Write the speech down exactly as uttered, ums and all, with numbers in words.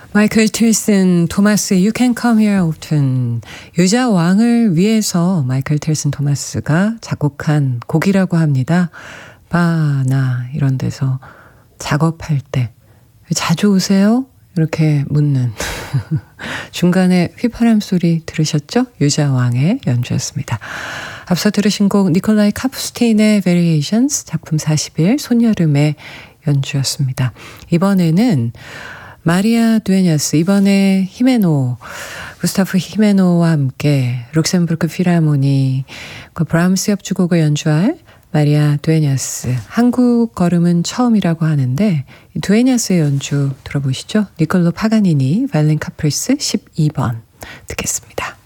마이클 틸슨 토마스의 You Can Come Here Often. 유자 왕을 위해서 마이클 틸슨 토마스가 작곡한 곡이라고 합니다. 바나 이런 데서 작업할 때 자주 오세요? 이렇게 묻는 중간에 휘파람 소리 들으셨죠? 유자 왕의 연주였습니다. 앞서 들으신 곡 니콜라이 카프스틴의 Variations 작품 사십일 손여름의 연주였습니다. 이번에는 마리아 두에냐스, 이번에 히메노, 구스타프 히메노와 함께 룩셈부르크 필하모니, 그 브람스 협주곡을 연주할 마리아 두에냐스. 한국 걸음은 처음이라고 하는데 두에냐스의 연주 들어보시죠. 니콜로 파가니니 바이올린 카프리스 십이 번 듣겠습니다.